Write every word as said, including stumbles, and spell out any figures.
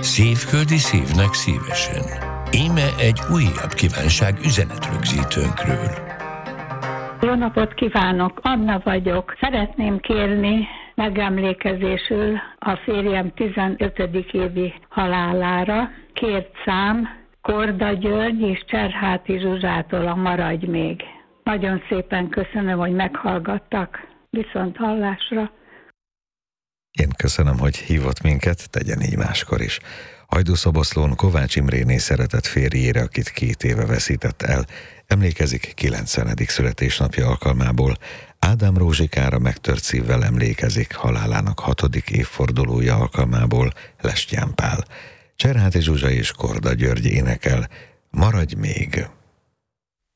Szívföldi szívnek szívesen. Íme egy újabb kívánság üzenetrögzítőnkről. Jó napot kívánok! Anna vagyok. Szeretném kérni megemlékezésül a férjem tizenötödik évi halálára. Kért szám Korda György és Cserháti Zsuzsától a Maradj még. Nagyon szépen köszönöm, hogy meghallgattak. Viszont hallásra. Én köszönöm, hogy hívott minket, tegyen így máskor is. Hajdúszoboszlón Kovács Imréné szeretett férjére, akit két éve veszített el, emlékezik kilencvenedik születésnapja alkalmából. Ádám Rózsikára megtört szívvel emlékezik halálának hatodik évfordulója alkalmából Lestján Pál. Cserháti Zsuzsa és Korda György énekel Maradj még!